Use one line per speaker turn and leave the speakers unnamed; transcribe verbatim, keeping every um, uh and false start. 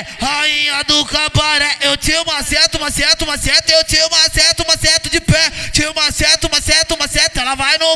rainha do cabaré. Eu te maceto, maceto, maceto, eu te maceto.